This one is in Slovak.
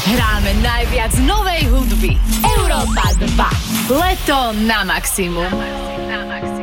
Hráme najviac novej hudby. Európa 2. Leto na maximum.